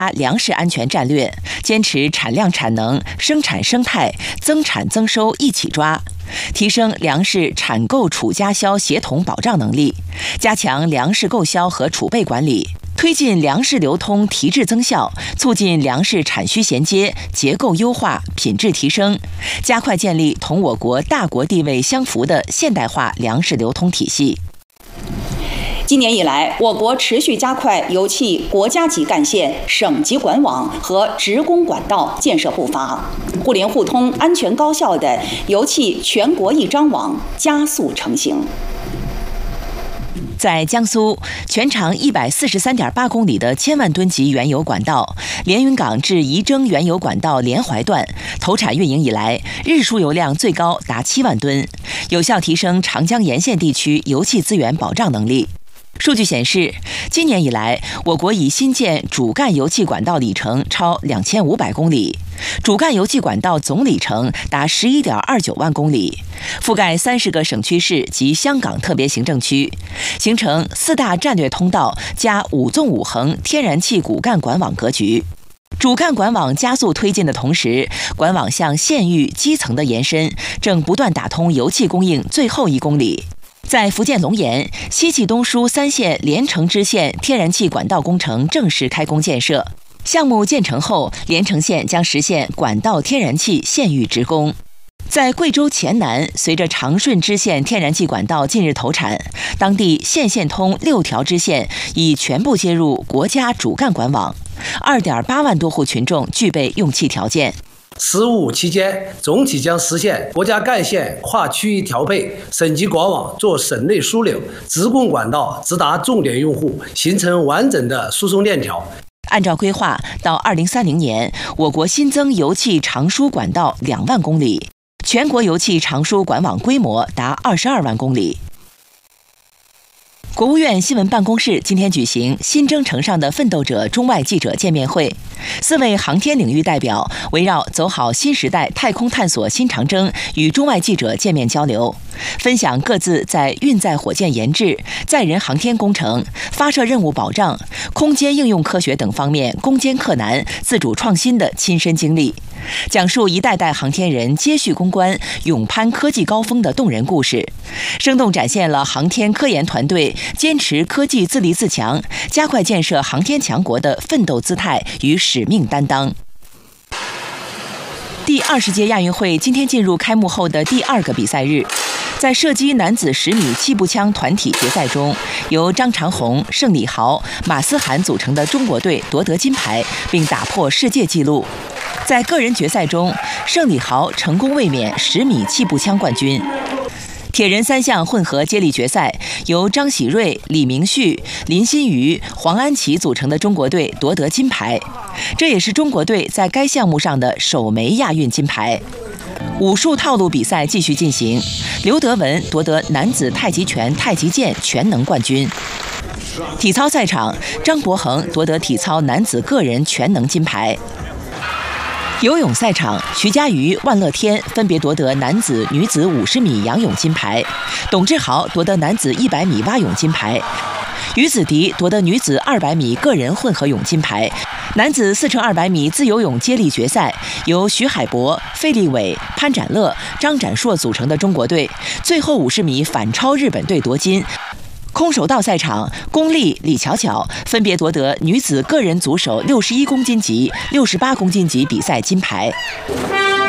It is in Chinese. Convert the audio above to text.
粮食安全战略，坚持产量产能、生产生态、增产增收一起抓，提升粮食产购储加销协同保障能力，加强粮食购销和储备管理，推进粮食流通提质增效，促进粮食产需衔接、结构优化、品质提升，加快建立同我国大国地位相符的现代化粮食流通体系。 今年以来，我国持续加快油气国家级干线、省级管网和直供管道建设步伐，互联互通、安全高效的油气全国一张网加速成型。 在江苏，全长143.8公里的千万吨级原油管道连云港至仪征原油管道连淮段投产运营以来，日输油量最高达7万吨，有效提升长江沿线地区油气资源保障能力。数据显示，今年以来，我国已新建主干油气管道里程超2500公里，主干油气管道总里程达11.29万公里，覆盖30个省区市及香港特别行政区，形成4大战略通道加5纵5横天然气骨干管网格局。主干管网加速推进的同时，管网向县域基层的延伸正不断打通油气供应最后1公里。在福建龙岩，西气东输3线连城支线天然气管道工程正式开工建设。项目建成后，连城县将实现管道天然气县域直供。在贵州黔南，随着长顺支线天然气管道近日投产，当地县通6条支线已全部接入国家主干管网，2.8万多户群众具备用气条件。 15期间，总体将实现国家干线跨区域调配、省级管网做省内枢纽，直供管道直达重点用户，形成完整的输送链条。 按照规划，到2030年，我国新增油气长输管道2万公里，全国油气长输管网规模达22万公里。国务院新闻办公室今天举行新征程上的奋斗者中外记者见面会，4位航天领域代表围绕走好新时代太空探索新长征与中外记者见面交流，分享各自在运载火箭研制、载人航天工程、发射任务保障、空间应用科学等方面攻坚克难、自主创新的亲身经历，讲述一代代航天人接续攻关、勇攀科技高峰的动人故事，生动展现了航天科研团队坚持科技自立自强、加快建设航天强国的奋斗姿态与使命担当。第20届亚运会今天进入开幕后的第2个比赛日，在射击男子10米气步枪团体决赛中，由张长虹、盛礼豪、马思涵组成的中国队夺得金牌，并打破世界纪录。在个人决赛中，盛礼豪成功卫冕10米气步枪冠军。铁人3项混合接力决赛，由张喜瑞、李明旭、林新瑜、黄安琪组成的中国队夺得金牌，这也是中国队在该项目上的首枚亚运金牌。武术套路比赛继续进行，刘德文夺得男子太极拳、太极剑全能冠军。体操赛场，张博恒夺得体操男子个人全能金牌。游泳赛场，徐嘉余、万乐天分别夺得男子、女子50米仰泳金牌，董志豪夺得男子100米蛙泳金牌，于子迪夺得女子200米个人混合泳金牌。男子4×200米自由泳接力决赛，由徐海博、费立伟、潘展乐、张展硕组成的中国队，最后50米反超日本队夺金。空手道赛场，龚丽、李巧巧分别夺得女子个人组手61公斤级、68公斤级比赛金牌。